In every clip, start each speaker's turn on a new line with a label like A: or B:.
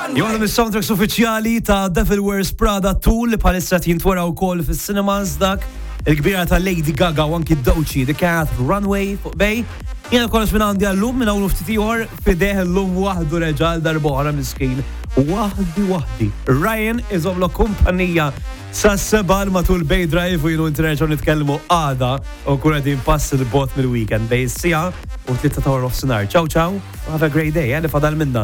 A: Jgħodhom is-soundtracks uffiċjali ta' Devil Wears Prada 2 li bħalissa jintwera wkoll fis-cinemas dak il-kbira ta' Lady Gaga u anki Doechii The Cat Runway fuq bej. Jiena kollox minn għandi għallum minn hawn ftit ieħor fideħ illum waħdu reġal darb'oħra miskin. Waħdi. Ryan iżomlu kumpanija sa' sebal matul Bay Drive u jienu interneġgħu nitkellmu għada u kun qegħdin pass il-bot mill-weekend bej is-sija u 3 ta' nofsinhar. Ciao. Have a great day, li fadal minna.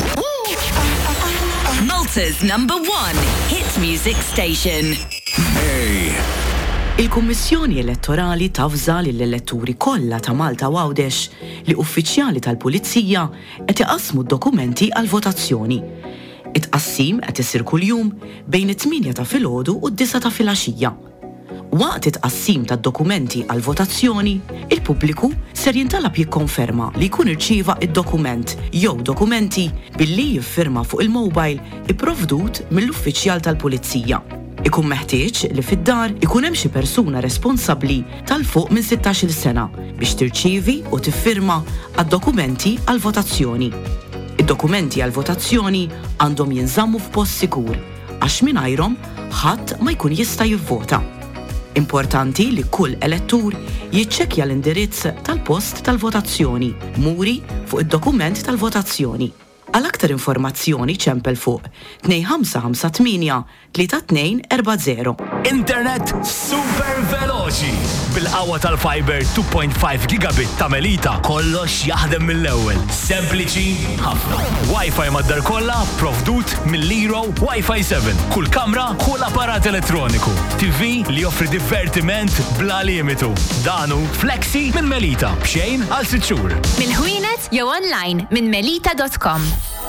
B: Malta's #1 hit music station.
C: Hey.
D: Il-Kummissjoni Elettorali tafża lill-elettori kollha ta' Malta u Għawdex li uffiċjali tal-Pulizija qed iqassmu d-dokumenti għal-votazzjoni. It-qassim qed isir kuljum bejn it-8 ta' filgħodu u d-9 ta' filgħaxija. Waqt it-qassim tad-dokumenti għal-votazzjoni, il-pubbliku ser jintalab jikkonferma li jkun irċieva id-dokument jew dokumenti billi jiffirma fuq il-mobile ipprovdut mill-uffiċjal tal-Pulizija. Ikun meħtieġ li fid-dar ikun hemm xi persuna responsabbli tal-fuq minn 16-il sena biex tirċievi u tiffirma għad-dokumenti għall-votazzjoni. Id-dokumenti għall-votazzjoni għandhom jinżammu f'post sikur għax mingħajrhom ħadd ma jkun jista' jivvota. Importanti li kull elettur jiċċekkja l-indirizz tal-post tal-votazzjoni muri fuq id-dokument tal-votazzjoni. Għal aktar informazzjoni ċempel fuq 2558 3240.
C: Internet super veloċi. Bil-qawwa tal-fiber 2.5 gigabit ta' Melita kollox jaħdem mill-ewwel. Sempliċi ħafna. Wi-Fi mad-dar kollha provdut mill-Lero Wi-Fi 7. Kull kamra, kull apparat elettroniku. TV li joffri divertiment bla limitu. Danu flexi minn Melita b'xejn għal 6 xhur.
E: Mill-ħwienet jew online minn melita.com.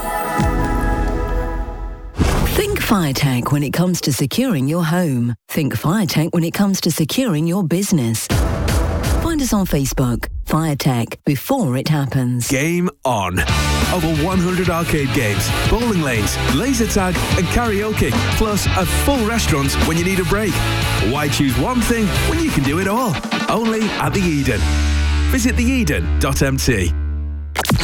F: Think FireTech when it comes to securing your home. Think FireTech when it comes to securing your business. Find us on Facebook, FireTech, before it happens.
G: Game on. Over 100 arcade games, bowling lanes, laser tag and karaoke, plus a full restaurant when you need a break. Why choose one thing when you can do it all? Only at The Eden. Visit theeden.mt.